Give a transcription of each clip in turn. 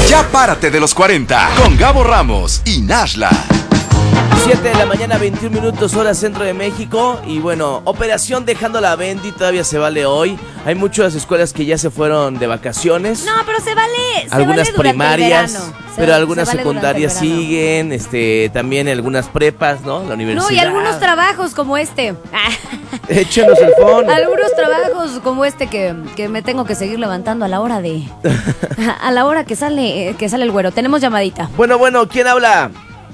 Ya párate de los 40 con Gabo Ramos y Nashla. 7 de la mañana, 21 minutos, hora centro de México. Y bueno, operación Dejando la Bendy todavía se vale hoy. Hay muchas escuelas que ya se fueron de vacaciones. No, pero se vale. Algunas durante primarias, el verano. pero algunas vale secundarias durante el verano. siguen. También algunas prepas, ¿no? La universidad. No, y algunos trabajos como este. Échenos el phone. Algunos trabajos como este que me tengo que seguir levantando a la hora de. A la hora que sale el güero. Tenemos llamadita. Bueno, ¿quién habla?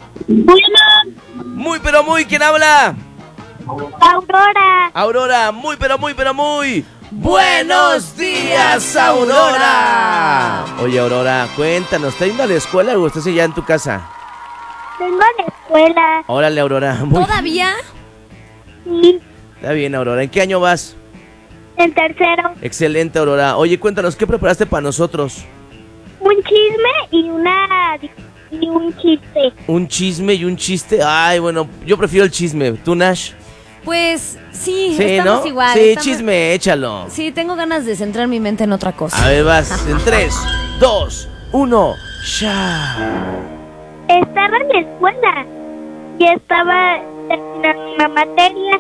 Muy, pero muy, ¿quién habla? Aurora. Aurora, muy, pero muy. ¡Buenos días, Aurora! Oye, Aurora, cuéntanos, ¿estás yendo a la escuela o estás allá en tu casa? Vengo a la escuela. Órale, Aurora. ¿Todavía? Sí, Está bien, Aurora. ¿En qué año vas? en tercero. Excelente, Aurora. Oye, cuéntanos, ¿qué preparaste para nosotros? Un chisme y un chiste. ¿Un chisme y un chiste? Ay, bueno, yo prefiero el chisme. ¿Tú, Nash? Pues sí, Sí, estamos ¿no? igual. Sí, estamos- chisme, échalo. Sí, tengo ganas de centrar mi mente en otra cosa. A ver, vas. En 3, 2, 1. ¡Ya! Estaba en la escuela y estaba terminando una materia.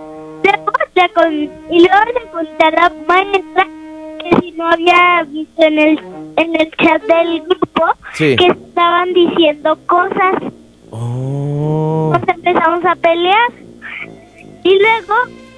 Y luego le conté a la maestra que si no había visto en el chat del grupo Sí. que estaban diciendo cosas. Oh. Nos empezamos a pelear y luego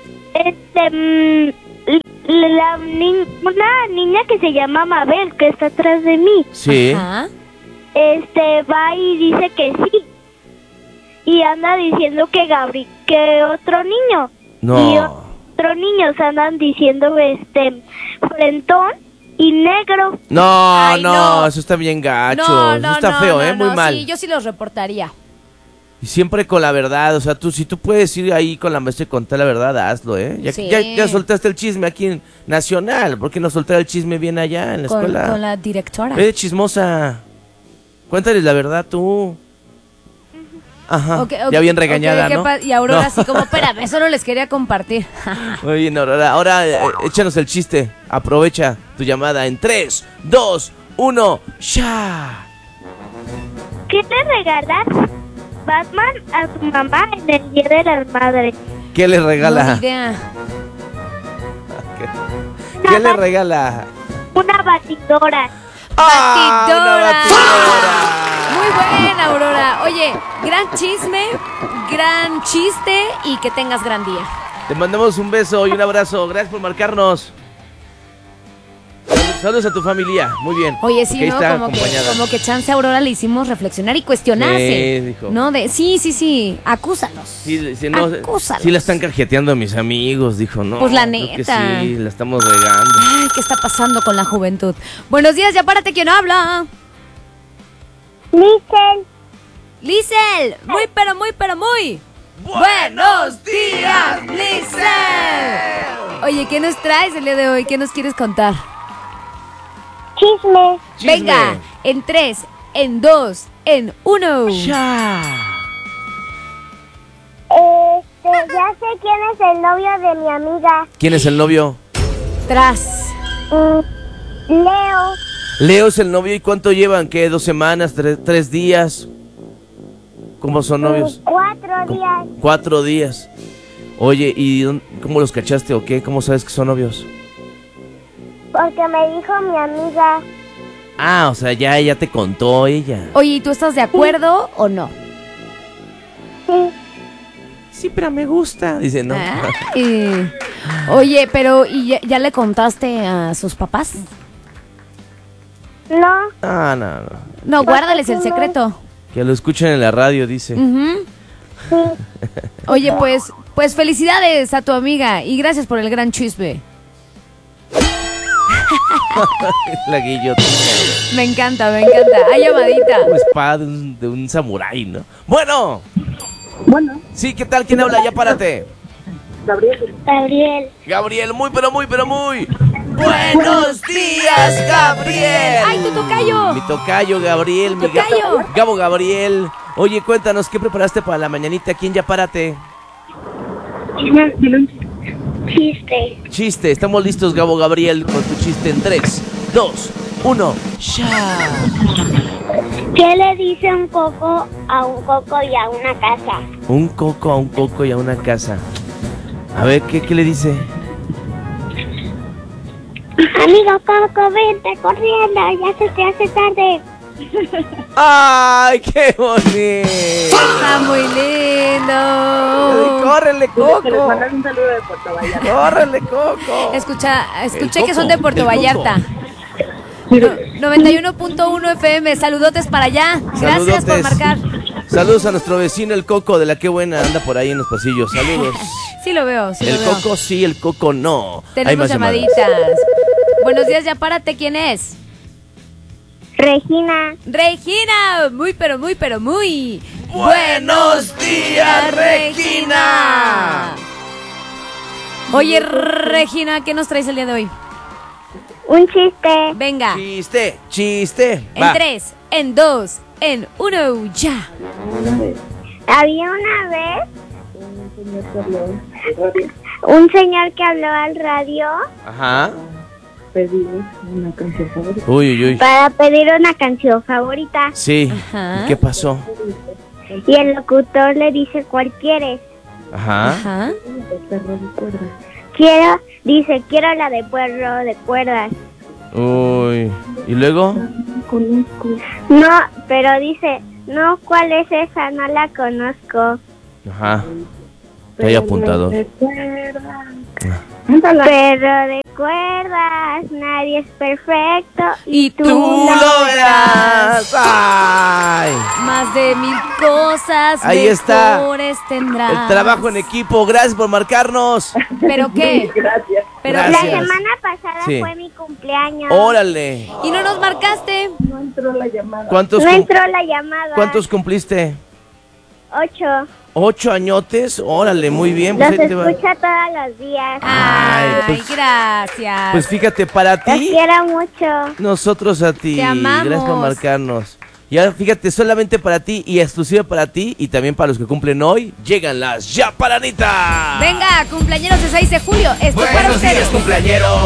una niña que se llama Mabel, que está atrás de mí, Sí. Ajá. va y dice que sí y anda diciendo que otro niño y No. otro niño se andan diciendo frentón y negro. No, Ay, no. eso está bien gacho. No, Eso está feo, muy mal. Sí, yo sí los reportaría. Y siempre con la verdad, o sea, si tú puedes ir ahí con la maestra y contar la verdad, hazlo, ¿eh? Sí. Ya soltaste el chisme aquí en Nacional, ¿por qué no soltar el chisme bien allá en la escuela? Con la directora. Chismosa. Cuéntales la verdad tú. Ajá, Ok, ya bien regañada, ¿qué ¿no? Y Aurora No. así como, espérame, solo les quería compartir. Muy bien, Aurora. Ahora échanos el chiste. Aprovecha tu llamada en 3, 2, 1, ¡ya! ¿Qué le regalas, Batman, a tu mamá en el Día de las Madres? ¿Qué le No, regala? ni idea. ¿Qué le regala? Una batidora. ¡Ah, una ¡Batidora! batidora! Muy buena, Aurora. Oye, gran chisme, gran chiste y que tengas gran día. Te mandamos un beso y un abrazo. Gracias por marcarnos. Saludos a tu familia. Muy bien. Oye, sí, Porque ahí ¿no? está Como acompañada. que chance a Aurora le hicimos reflexionar y cuestionarse. Sí, dijo. No, sí, acúsalos. Sí, no, Acúsalos. sí la están cajeteando a mis amigos, dijo, no. Pues la creo que neta. sí, la estamos regando. Ay, ¿qué está pasando con la juventud? Buenos días, ya párate, ¿quién habla? Michelle. Lisel, muy. ¡Buenos días, Lisel! Oye, ¿qué nos traes el día de hoy? ¿Qué nos quieres contar? Chisme. Chisme. Venga, en 3, en 2, en 1. ¡Ya! Ya sé quién es el novio de mi amiga. ¿Quién es el novio? Tras. Leo. Leo es el novio. ¿Y cuánto llevan? ¿Qué? ¿2 semanas? ¿3 días? ¿Cómo son novios? 4 días. 4 días. Oye, ¿y cómo los cachaste o qué? ¿Cómo sabes que son novios? Porque me dijo mi amiga. Ah, o sea, ya te contó ella. Oye, ¿y tú estás de acuerdo o no? Sí. Sí, pero me gusta. Dice, no. Ay. Oye, pero ¿y ya le contaste a sus papás? No. Ah, no. No, guárdales el secreto. Que lo escuchen en la radio, dice. Ujú. Sí. Oye, pues felicidades a tu amiga y gracias por el gran chisme. La guillotina. Me encanta. Hay llamadita. Una espada de un samurái, ¿no? Bueno. Sí, ¿qué tal? ¿Quién habla? Ya párate. Gabriel. Gabriel, muy. ¡Buenos días, Gabriel! ¡Ay, tu tocayo! Mi tocayo, Gabriel. Mi Tocayo. Gabo Gabriel. Oye, cuéntanos, ¿qué preparaste para la mañanita? ¿Quién ya párate? Chiste. Chiste, estamos listos, Gabo Gabriel, con tu chiste en 3, 2, 1, ya. ¿Qué le dice un coco a un coco y a una casa? Un coco a un coco y a una casa. A ver, ¿qué le dice? Amigo coco, vente corriendo, ya se te hace tarde. ¡Ay, qué bonito! Está muy lindo. ¡Córrele, Coco! Un saludo de Puerto Vallarta. ¡Córrele, Coco! Escuché que son Coco, de Puerto el Vallarta. Coco. 91.1 FM, saludotes para allá. Gracias por Saludotes. marcar. Saludos a nuestro vecino, el Coco, de la que buena anda por ahí en los pasillos. Saludos. Sí lo veo, sí El lo veo. Coco sí, el Coco no. Hay Tenemos más llamadas. llamaditas. Buenos días, ya párate, ¿quién es? Regina, Regina, muy pero muy pero muy ¡Buenos días, Regina! Oye, Regina, ¿qué nos traes el día de hoy? un chiste. Venga, Chiste. en Va. 3, en 2, en 1, ya. Había una vez un señor que habló al radio Ajá. Pedí una canción favorita. Uy. para pedir una canción favorita. Sí. Ajá. ¿Y qué pasó? Y el locutor le dice, ¿cuál quieres? Ajá. Ajá. El perro de cuerda. Quiero la de perro de cuerdas. Uy. ¿Y luego? Conozco. No, pero dice, no, ¿cuál es esa? No la conozco. Ajá. Está ahí apuntado. Perro de cuerdas, nadie es perfecto. Y tú ¡Tú lo verás! ¡Ay! Más de 1000 cosas Ahí está. mejores tendrás. El trabajo en equipo. Gracias por marcarnos. ¿Pero qué? Gracias. Pero La Gracias. semana pasada Sí. fue mi cumpleaños. Órale. ¿Y no nos marcaste? No entró la llamada. ¿Cuántos, No entró la llamada. ¿Cuántos cumpliste? 8. 8 añotes. Órale, muy bien. Pues Los ahí te va. escucha todos los días. Ay, Ay, pues- gracias. Pues fíjate, para Los ti, quiero mucho. nosotros a ti. Te amamos. Gracias por marcarnos. Y ahora fíjate, solamente para ti y exclusiva para ti y también para los que cumplen hoy, llegan las Yaparanitas. Venga, cumpleañeros de 6 de julio. Esto para Buenos ustedes. días, cumpleañero.